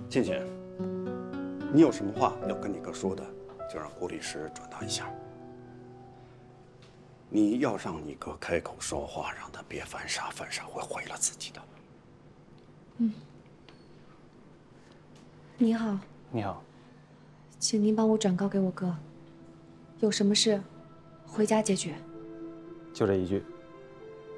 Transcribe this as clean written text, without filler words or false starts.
倩倩，你有什么话要跟你哥说的，就让胡律师转达一下。你要让你哥开口说话，让他别犯傻，犯傻会毁了自己的。 嗯。你好。 你好。 请您帮我转告给我哥，有什么事，回家解决。 就这一句。